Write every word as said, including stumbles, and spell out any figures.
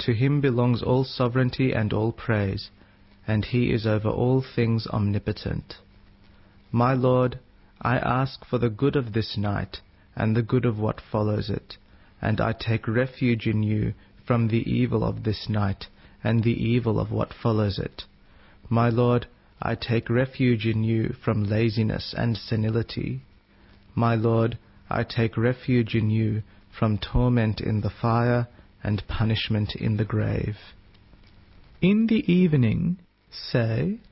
To him belongs all sovereignty and all praise, and he is over all things omnipotent. My Lord, I ask for the good of this night, and the good of what follows it, and I take refuge in you from the evil of this night, and the evil of what follows it. My Lord, I take refuge in you from laziness and senility. My Lord, I take refuge in you from torment in the fire and punishment in the grave. In the evening, say,